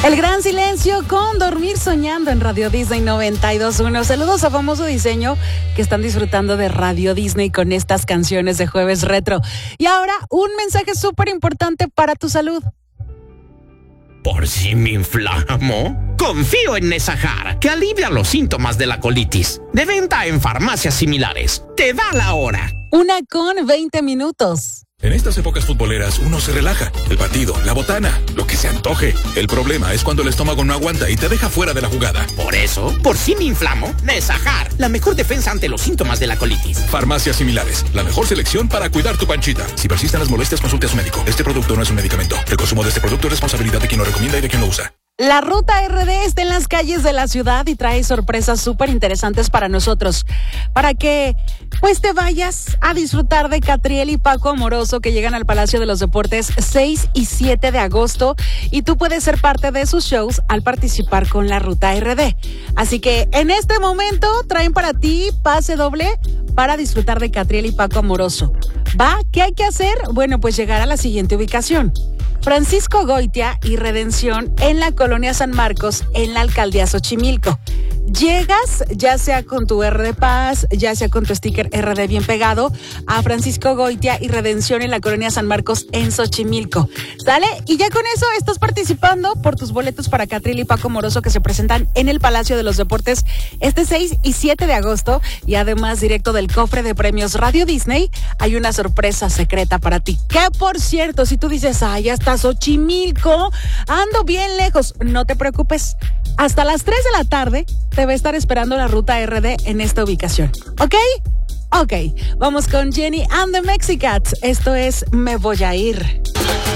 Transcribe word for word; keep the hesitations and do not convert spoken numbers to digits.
El gran silencio con Dormir Soñando en Radio Disney noventa y dos punto uno. Saludos a Famoso Diseño que están disfrutando de Radio Disney con estas canciones de Jueves Retro. Y ahora un mensaje súper importante para tu salud. ¿Por si me inflamo? Confío en Nesajar, que alivia los síntomas de la colitis. De venta en farmacias similares. Te da la hora. Una con veinte minutos. En estas épocas futboleras uno se relaja. El partido, la botana, lo que se antoje. El problema es cuando el estómago no aguanta y te deja fuera de la jugada. Por eso, por si me inflamo, Nesajar, la mejor defensa ante los síntomas de la colitis. Farmacias similares, la mejor selección para cuidar tu panchita. Si persisten las molestias, consulte a su médico. Este producto no es un medicamento. El consumo de este producto es responsabilidad de quien lo recomienda y de quien lo usa. La Ruta R D está en las calles de la ciudad y trae sorpresas súper interesantes para nosotros. Para que, pues, te vayas a disfrutar de Catriel y Paco Amoroso, que llegan al Palacio de los Deportes seis y siete de agosto. Y tú puedes ser parte de sus shows al participar con la Ruta R D. Así que, en este momento, traen para ti pase doble para disfrutar de Catriel y Paco Amoroso. ¿Va? ¿Qué hay que hacer? Bueno, pues llegar a la siguiente ubicación. Francisco Goitia y Redención en la colonia San Marcos, en la alcaldía Xochimilco. Llegas, ya sea con tu R de Paz, ya sea con tu sticker R D bien pegado, a Francisco Goitia y Redención en la colonia San Marcos, en Xochimilco. ¿Sale? Y ya con eso estás participando por tus boletos para Catriel y Paco Amoroso, que se presentan en el Palacio de los Deportes este seis y siete de agosto. Y además, directo del cofre de premios Radio Disney, hay una sorpresa secreta para ti. Que, por cierto, si tú dices, ay, ya está Xochimilco, ando bien lejos, no te preocupes. Hasta las tres de la tarde te va a estar esperando la Ruta R D en esta ubicación. ¿Ok? Ok, vamos con Jenny and the Mexicats. Esto es Me Voy a Ir.